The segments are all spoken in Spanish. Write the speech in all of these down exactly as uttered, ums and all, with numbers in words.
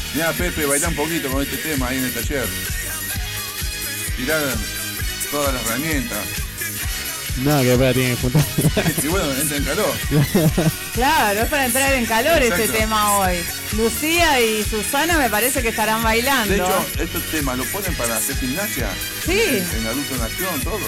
Mirá, Pepe, bailá un poquito con este tema ahí en el taller. Tirá todas las herramientas. No, que para tiene que juntar. Y bueno, entra en calor. Claro, es para entrar en calor. Exacto. Este tema hoy. Lucía y Susana me parece que estarán bailando. De hecho, estos temas lo ponen para hacer gimnasia. Sí. En, en Adulto en Acción, todo.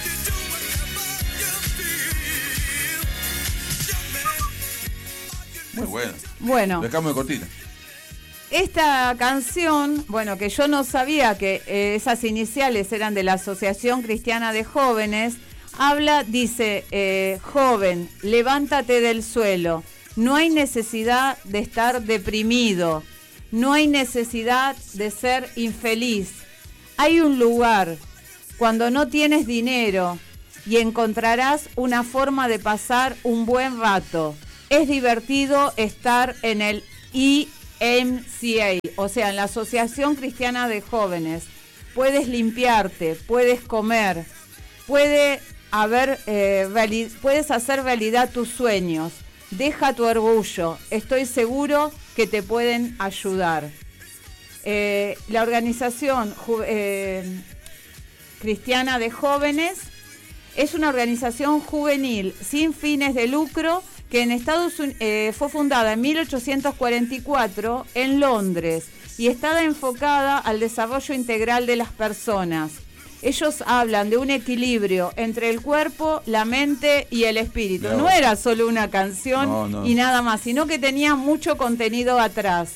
Muy bueno. Bueno. Dejamos de cortina. Esta canción, bueno, que yo no sabía que eh, esas iniciales eran de la Asociación Cristiana de Jóvenes, habla, dice, eh, joven, levántate del suelo, no hay necesidad de estar deprimido, no hay necesidad de ser infeliz, hay un lugar cuando no tienes dinero y encontrarás una forma de pasar un buen rato. Es divertido estar en el I M C A, o sea, en la Asociación Cristiana de Jóvenes. Puedes limpiarte, puedes comer, puede haber, eh, vali- puedes hacer realidad tus sueños. Deja tu orgullo, estoy seguro que te pueden ayudar. Eh, la organización ju- eh, Cristiana de Jóvenes es una organización juvenil sin fines de lucro que en Estados Unidos eh, fue fundada en mil ochocientos cuarenta y cuatro en Londres y está enfocada al desarrollo integral de las personas. Ellos hablan de un equilibrio entre el cuerpo, la mente y el espíritu. No, no era solo una canción no, no. y nada más, sino que tenía mucho contenido atrás.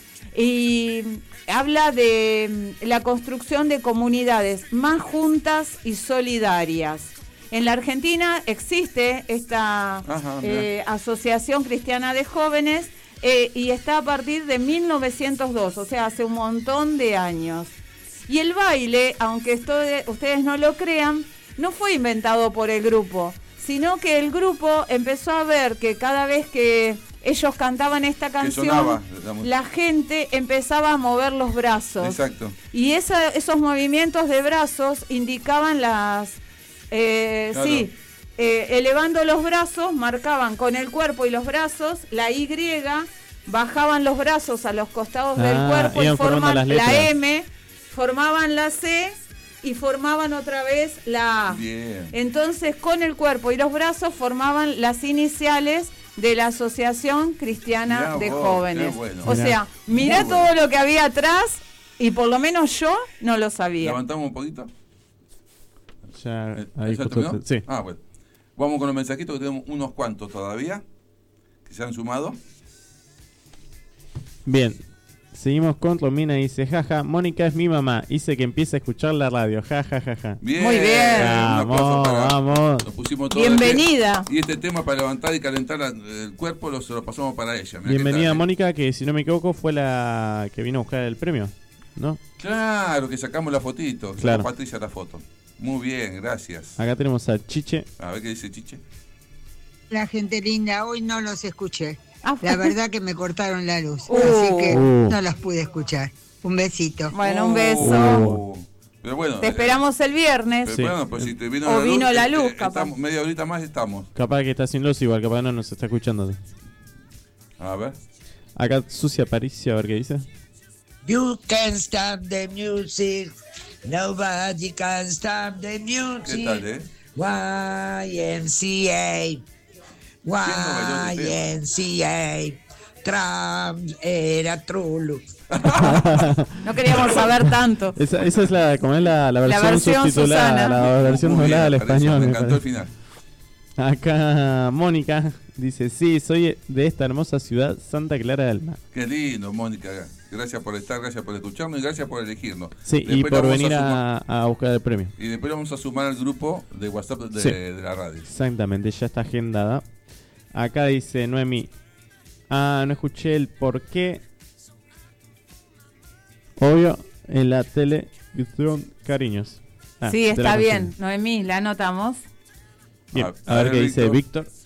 Y habla de la construcción de comunidades más juntas y solidarias. En la Argentina existe esta Ajá, eh, Asociación Cristiana de Jóvenes eh, y está a partir de mil novecientos dos, o sea, hace un montón de años. Y el baile, aunque esto de, ustedes no lo crean, no fue inventado por el grupo, sino que el grupo empezó a ver que cada vez que ellos cantaban esta canción, sonaba, digamos. la gente empezaba a mover los brazos. Exacto. Y esa, esos movimientos de brazos indicaban las... Eh, Claro. Sí, eh, elevando los brazos, marcaban con el cuerpo y los brazos la Y, bajaban los brazos a los costados Ah, del cuerpo y iban formando forman las la letras. M, formaban la C y formaban otra vez la A. Bien. Entonces, con el cuerpo y los brazos formaban las iniciales de la Asociación Cristiana Mirá de vos, Jóvenes. qué bueno. O Mirá. sea, mirá Muy todo bueno. lo que había atrás y por lo menos yo no lo sabía. Levantamos un poquito. Ya, Eh, ahí ¿ya justo- terminó? sí. Ah, bueno. Vamos con los mensajitos que tenemos unos cuantos todavía que se han sumado. Bien. Seguimos con Romina, dice, jaja, Mónica es mi mamá, hice que empiece a escuchar la radio, jajajaja. Ja, ja. Bien. Muy bien. Un aplauso Vamos, para- vamos. Nos pusimos todo Bienvenida. Y este tema para levantar y calentar la- el cuerpo lo, se lo pasamos para ella. Mirá qué Bienvenida tal, ¿eh? Mónica, que si no me equivoco fue la que vino a buscar el premio, ¿no? Claro, que sacamos la fotito. que Claro. sacó Patricia la foto. Muy bien, gracias. Acá tenemos a Chiche. A ver qué dice Chiche. La gente linda, hoy no los escuché. Ah, La verdad que me cortaron la luz, Uh. así que Uh. no los pude escuchar. Un besito. Bueno, un Oh, beso. Pero bueno. Te eh, esperamos el viernes. pero Sí. bueno, pues si te vino O la vino luz, la eh, luz, eh, capaz. estamos- media horita más estamos. Capaz que está sin luz, igual capaz no nos está escuchando. A ver. Acá Sucia Paricio, a ver qué dice. You can't stop the music. Nobody can stop the ¿Qué tal, music. eh? Y M C A. Y M C A. Trump era trulo. No queríamos saber tanto. Esa, esa es la, como es la, la versión, versión subtitulada, Susana. la versión Muy doblada al bien, parece, español. Me me encantó el parece. final. Acá Mónica dice, sí, soy de esta hermosa ciudad, Santa Clara del Mar. Qué lindo, Mónica. Gracias por estar, gracias por escucharnos y gracias por elegirnos. Sí, y Después por vamos venir sumar- a, a buscar el premio. Y después vamos a sumar al grupo de WhatsApp de, Sí. de la radio. Exactamente, ya está agendada. Acá dice Noemi, ah, no escuché el por qué. Obvio, en la televisión, cariños. Ah, Sí, de está la bien. canción. Noemí, la anotamos. Bien, A- a, a ver ver, qué dice Víctor. Víctor.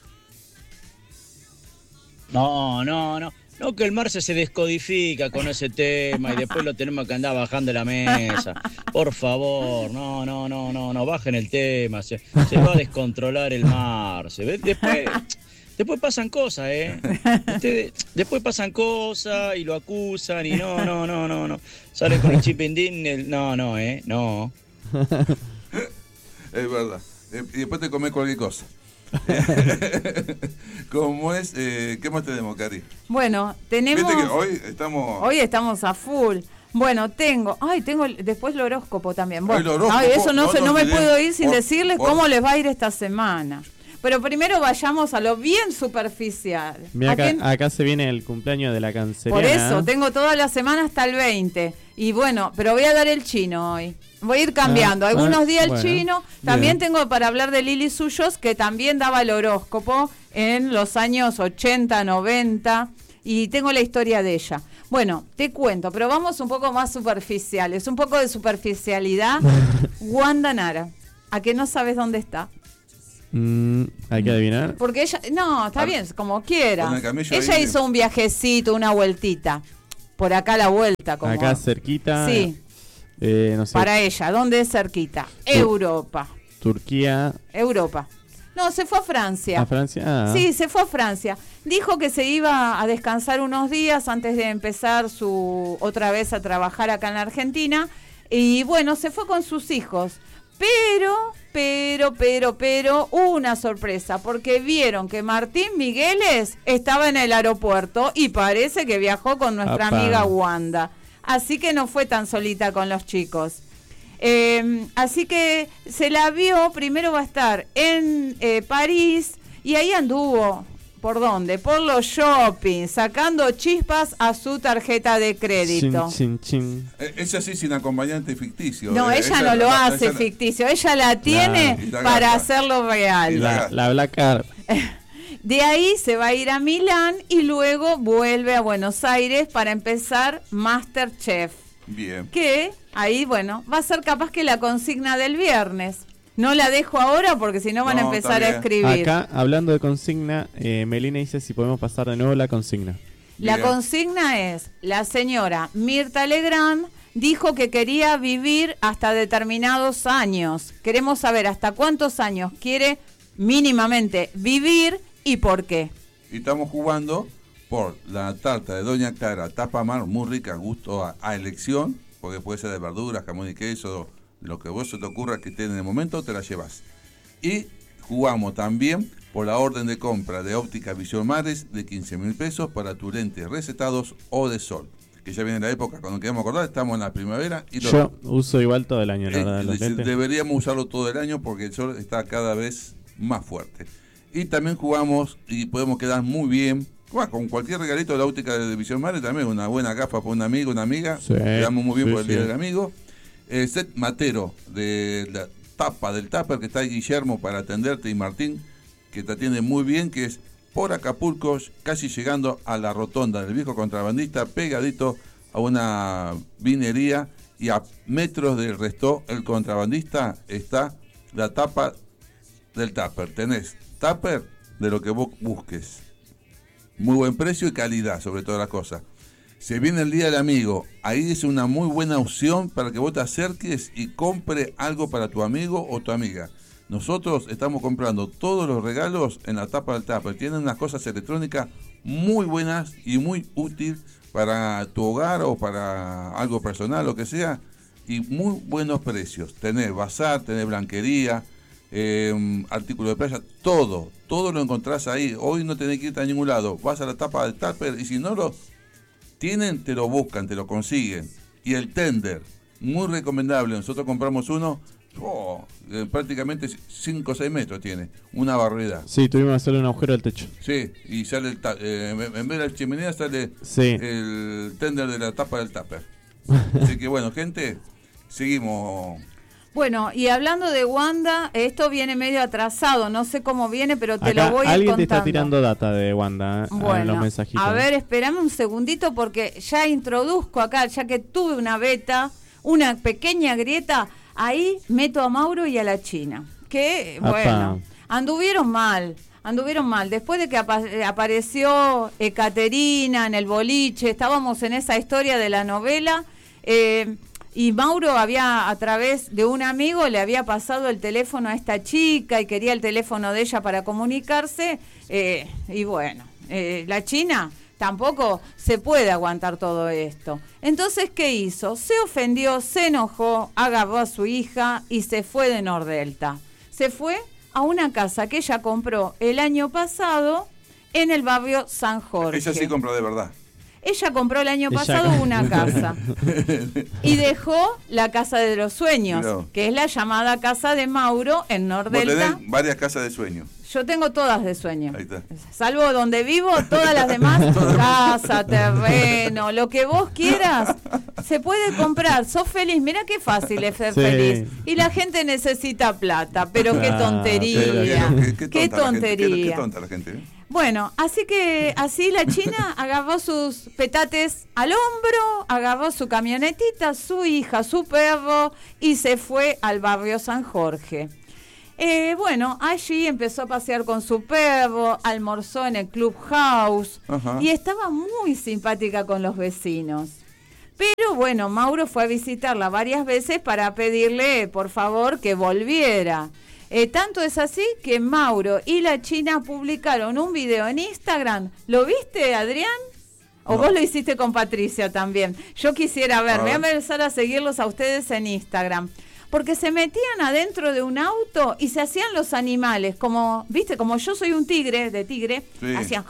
No, no, no. No, que el Marce se descodifica con ese tema y después lo tenemos que andar bajando la mesa. Por favor, no, no, no, no, no, bajen el tema. Se, se va a descontrolar el Marce. ¿Ves? Después, después pasan cosas, ¿eh? Ustedes, después pasan cosas y lo acusan y no, no, no, no, no. Sale con el chipindín, el, no, no, ¿eh? No. Es verdad. Y después te comes cualquier cosa. ¿Cómo es? Eh, ¿Qué más tenemos, Cari? Bueno, tenemos... Viste que hoy estamos... Hoy estamos a full. Bueno, tengo... Ay, tengo el- después el horóscopo también. Bueno, Ay, el horóscopo, ay, eso no, no se, no nos me olvidemos. puedo ir sin Por- decirles por- cómo les va a ir esta semana. Pero primero vayamos a lo bien superficial. Mira, ¿A acá, quién? acá se viene el cumpleaños de la canceriana. Por eso, tengo toda la semana hasta el veinte. Y bueno, pero voy a dar el chino hoy. Voy a ir cambiando. Ah, Algunos ah, días el bueno, chino. También bien. tengo para hablar de Lili Suyos, que también daba el horóscopo en los años ochenta, noventa. Y tengo la historia de ella. Bueno, te cuento, pero vamos un poco más superficiales. Un poco de superficialidad. Wanda Nara. ¿A que no sabes dónde está? Mm, hay que adivinar. Porque ella, no, está Ah, bien, como quiera. con el camello Ella ahí. hizo un viajecito, una vueltita. Por acá la vuelta, como. Acá cerquita. Sí, eh, no sé. para ella. ¿Dónde es cerquita? Europa. Turquía. Europa. No, se fue a Francia. ¿A Francia? Ah. Sí, se fue a Francia. Dijo que se iba a descansar unos días antes de empezar su otra vez a trabajar acá en la Argentina. Y bueno, se fue con sus hijos. Pero, pero, pero, pero, hubo una sorpresa, porque vieron que Martín Migueles estaba en el aeropuerto y parece que viajó con nuestra Apa. amiga Wanda. Así que no fue tan solita con los chicos. Eh, así que se la vio, primero va a estar en eh, París y ahí anduvo, ¿por dónde? Por los shopping, sacando chispas a su tarjeta de crédito. Chin, chin, chin. Eh, Es así sin acompañante ficticio. No, Eh, ella no lo la- hace ella la- ficticio, ella la tiene Y la para gata. hacerlo Y real. la- La, la Black Card. De ahí se va a ir a Milán y luego vuelve a Buenos Aires para empezar MasterChef. Bien. Que ahí, bueno, va a ser capaz que la consigna del viernes. No la dejo ahora porque si no van a No, empezar está a bien. escribir. Acá, hablando de consigna, eh, Melina dice si podemos pasar de nuevo la consigna. La Bien. consigna es, la señora Mirta Legrand dijo que quería vivir hasta determinados años. Queremos saber hasta cuántos años quiere mínimamente vivir y por qué. Y estamos jugando por la tarta de Doña Clara, tapa mar, muy rica, gusto a, a elección, porque puede ser de verduras, jamón y queso, lo que vos se te ocurra que esté en el momento, te la llevas. Y jugamos también por la orden de compra de Óptica Visión Mares de quince mil pesos para tus lentes recetados o de sol. Que ya viene la época, cuando queremos acordar, estamos en la primavera y lo- Yo uso igual todo el año, la eh, verdad, los de- lentes. deberíamos usarlo todo el año porque el sol está cada vez más fuerte. Y también jugamos y podemos quedar muy bien. Bueno, con cualquier regalito de la óptica de Visión Mares, también una buena gafa para un amigo, una amiga. Sí, Quedamos muy bien sí, por el sí. Día del Amigo. El set matero de la tapa del tupper, que está ahí Guillermo para atenderte, y Martín, que te atiende muy bien, que es por Acapulco, casi llegando a la rotonda del viejo contrabandista, pegadito a una vinería, y a metros del resto, el contrabandista, está la tapa del tupper. Tenés tupper de lo que vos busques. Muy buen precio y calidad, sobre todas las cosas. Se viene el Día del Amigo. Ahí es una muy buena opción para que vos te acerques y compre algo para tu amigo o tu amiga. Nosotros estamos comprando todos los regalos en la tapa del tupper. Tienen unas cosas electrónicas muy buenas y muy útil para tu hogar o para algo personal, lo que sea. Y muy buenos precios. Tenés bazar, tenés blanquería, eh, artículos de playa, todo. Todo lo encontrás ahí. Hoy no tenés que irte a ningún lado. Vas a la tapa del tupper y si no lo tienen, te lo buscan, te lo consiguen. Y el tender, muy recomendable. Nosotros compramos uno, oh, eh, prácticamente cinco o seis metros tiene. Una barbaridad. Sí, tuvimos que hacerle un agujero al techo. Sí, y sale el ta- eh, en en vez de la chimenea sale Sí. el tender de la tapa del tupper. Así que bueno, gente, seguimos. Bueno, y hablando de Wanda, esto viene medio atrasado, no sé cómo viene, pero te Acá lo voy a ir alguien te contando. está tirando data de Wanda, ¿eh? en los Bueno, mensajitos. a ver, espérame un segundito porque ya introduzco acá, ya que tuve una beta, una pequeña grieta, ahí meto a Mauro y a la China. Que, Apa. bueno, anduvieron mal, anduvieron mal. Después de que apa- eh, apareció Ekaterina en el boliche, estábamos en esa historia de la novela, eh, y Mauro había, a través de un amigo, le había pasado el teléfono a esta chica y quería el teléfono de ella para comunicarse, eh, y bueno, eh, la China tampoco se puede aguantar todo esto. Entonces, ¿qué hizo? Se ofendió, se enojó, agarró a su hija y se fue de Nordelta. Se fue a una casa que ella compró el año pasado en el barrio San Jorge. Ella sí compró de verdad. Ella compró el año Ella pasado compró. una casa y dejó la casa de los sueños, Mirá. que es la llamada casa de Mauro en Vos Nordelta. tenés varias casas de sueño. Yo tengo todas de sueño. Ahí está. Salvo donde vivo, todas las demás, casa, terreno, lo que vos quieras, se puede comprar. Sos feliz, mira qué fácil es ser Sí. feliz. Y la gente necesita plata, pero qué Ah, tontería. Qué, qué- Qué qué tonta la gente, qué- tontería. qué tonta la gente. ¿eh? Bueno, así que así la China agarró sus petates al hombro, agarró su camionetita, su hija, su perro y se fue al barrio San Jorge. Eh, bueno, allí empezó a pasear con su perro, almorzó en el Clubhouse Ajá. y estaba muy simpática con los vecinos. Pero bueno, Mauro fue a visitarla varias veces para pedirle, por favor, que volviera. Eh, tanto es así que Mauro y la China publicaron un video en Instagram. ¿Lo viste, Adrián? ¿O No. vos lo hiciste con Patricia también? Yo quisiera ver, A voy a ver. empezar a seguirlos a ustedes en Instagram. Porque se metían adentro de un auto y se hacían los animales, como, viste, como yo soy un tigre, de tigre, Sí. hacían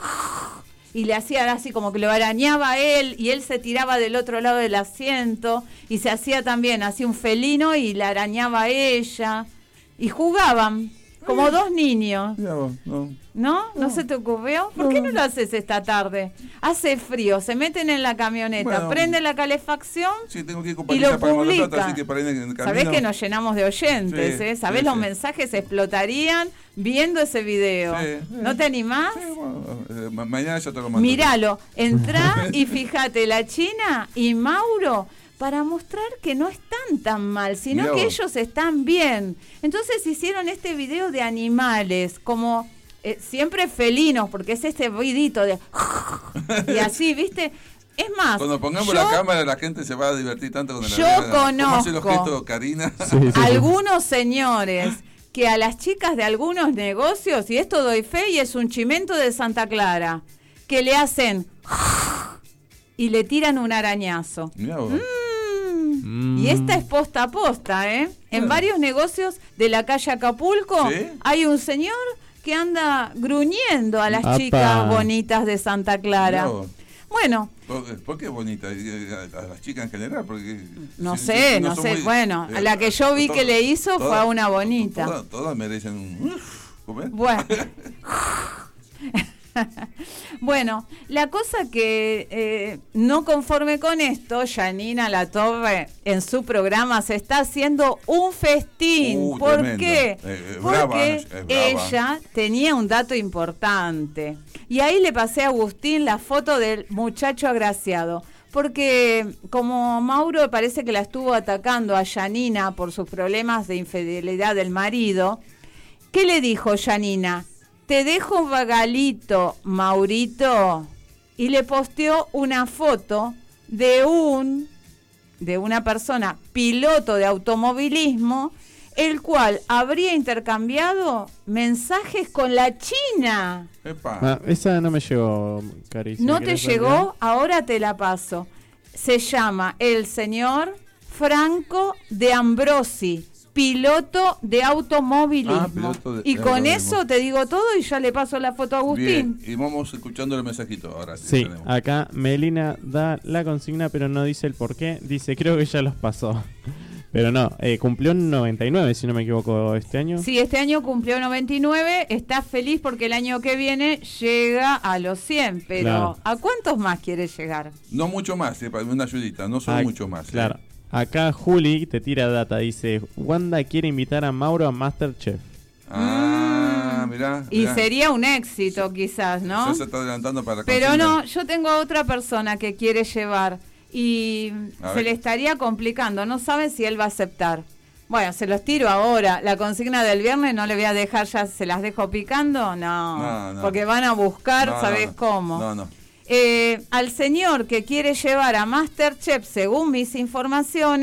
y le hacían así como que lo arañaba a él y él se tiraba del otro lado del asiento y se hacía también así un felino y la arañaba a ella y jugaban como dos niños. Mirá vos, no. ¿No? ¿No se te ocurrió? ¿Por qué no lo haces esta tarde? Hace frío, se meten en la camioneta, Bueno. prenden la calefacción. Sí, tengo que ir con Y lo Patricia para Mar del Plata, publica. así que para ir en el camino. Sabés que nos llenamos de oyentes, Sí, ¿eh? Sabés sí, los sí. mensajes explotarían viendo ese video. Sí, sí. ¿No te animás? Sí, bueno, eh, ma- mañana ya te lo mando. Míralo, entrá y fíjate, la China y Mauro, para mostrar que no están tan mal, sino Mirá que vos. ellos están bien. Entonces hicieron este video de animales, como eh, siempre felinos, porque es este ruidito de... y así, ¿viste? Es más, Cuando pongamos yo- la cámara, la gente se va a divertir tanto con el Yo ¿Cómo hace los conozco. gestos, Karina? Sí, sí, sí. algunos señores que a las chicas de algunos negocios, y esto doy fe y es un chimento de Santa Clara, que le hacen y le tiran un arañazo. Mirá vos. Mm. Y esta es posta a posta, ¿eh? En Bueno. varios negocios de la calle Acapulco ¿Sí? hay un señor que anda gruñendo a las Apa. chicas bonitas de Santa Clara. Mirá vos. Bueno, ¿Por, por qué bonita? ¿A, a las chicas en general? Porque no si- sé, si no son sé. muy- Bueno, eh, la que yo vi to- que le hizo fue a todas- una bonita. Todas, todas merecen un... ¿Cómo es? Bueno. Bueno, la cosa que eh, no conforme con esto, Janina Latorre en su programa se está haciendo un festín. Uh, ¿Por tremendo. qué? Eh, eh, Porque brava, es brava. ella tenía un dato importante. Y ahí le pasé a Agustín la foto del muchacho agraciado. Porque como Mauro parece que la estuvo atacando a Janina por sus problemas de infidelidad del marido, ¿qué le dijo Janina? Te dejo un regalito, Maurito. Y le posteó una foto de un de una persona piloto de automovilismo, el cual habría intercambiado mensajes con la China. Epa. Ah, esa no me llegó, Cari. si ¿No me te querés llegó? enviar. Ahora te la paso. Se llama el señor Franco de Ambrosi, piloto de automovilismo. Ah, piloto de- y de con automovilismo. eso te digo todo y ya le paso la foto a Agustín. Bien, y vamos escuchando el mensajito ahora. Sí, tenemos. acá Melina da la consigna, pero no dice el por qué. Dice, creo que ya los pasó. Pero no, eh, cumplió en noventa y nueve, si no me equivoco, este año. Sí, este año cumplió noventa y nueve, está feliz porque el año que viene llega a los cien, pero Claro. ¿a cuántos más quiere llegar? No mucho más, eh, para una ayudita, no son Ah, mucho más. eh. Claro. Acá Juli te tira data, dice, Wanda quiere invitar a Mauro a Masterchef. Ah, mirá. Y mirá. sería un éxito quizás, ¿no? Ya se está adelantando para la Pero consigna. no, yo tengo a otra persona que quiere llevar y A se ver. le estaría complicando, no saben si él va a aceptar. Bueno, se los tiro ahora. La consigna del viernes no le voy a dejar, ya se las dejo picando, no, No, no. porque van a buscar, No, no, ¿sabés no. cómo? No, no. Eh, al señor que quiere llevar a Masterchef, según mis informaciones,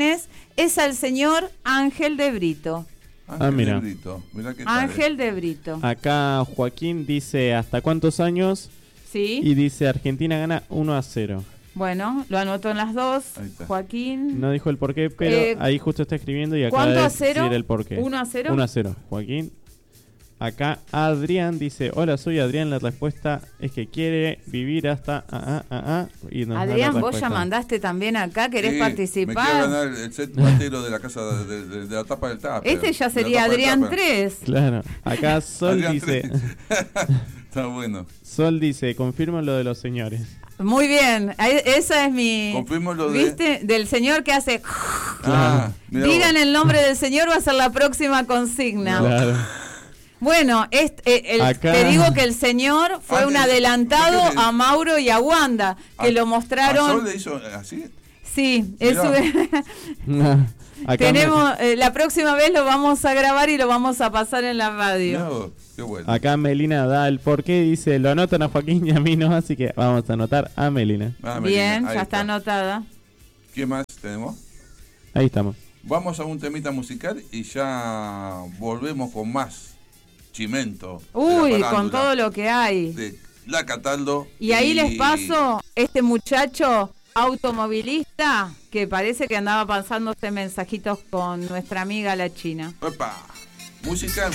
es al señor Ángel de Brito. Ángel Ah, mira. de Brito. Mirá qué tal, eh. Ángel de Brito. Acá Joaquín dice hasta cuántos años Sí. y dice Argentina gana uno a cero. Bueno, lo anotó en las dos. Ahí está. Joaquín. No dijo el porqué, pero Eh, ahí justo está escribiendo y acá ¿Cuánto a debe cero? decir el porqué. ¿Uno a cero? uno a cero. Joaquín. Acá Adrián dice, hola, soy Adrián, la respuesta es que quiere vivir hasta... Ah, ah, ah, ah, y nos da la Adrián, vos ya respuesta. mandaste también acá, ¿querés Sí, participar? Me quiero ganar el set matero de la casa de, de- de- de la tapa del tupper. Este ya De la sería tapa del Adrián tupper. tres. Claro, acá Sol Adrián dice, tres. Está bueno. Sol dice, confirma lo de los señores. Muy bien, ahí- esa es mi... Confirmo lo de- ¿Viste? Del señor que hace... Ah, mirá vos. Digan el nombre del señor, va a ser la próxima consigna. Claro. Bueno, est- eh, el- Acá- te digo que el señor fue Ah, un eh, adelantado ¿por qué le- a Mauro y a Wanda, que ¿A- lo ¿A Sol mostraron... le hizo así? Sí, eso Acá tenemos, eh, la próxima vez lo vamos a grabar y lo vamos a pasar en la Mirá radio. vos, qué bueno. Acá Melina da el porqué, dice, lo anotan a Joaquín y a mí no, así que vamos a anotar a Melina. Ah, Bien, Melina, ahí ya está anotada. ¿Qué más tenemos? Ahí estamos. Vamos a un temita musical y ya volvemos con más chimento. de la Uy, farándula, con todo lo que hay. de la Cataldo. Y ahí les paso este muchacho automovilista que parece que andaba pasándose mensajitos con nuestra amiga la China. Epa, música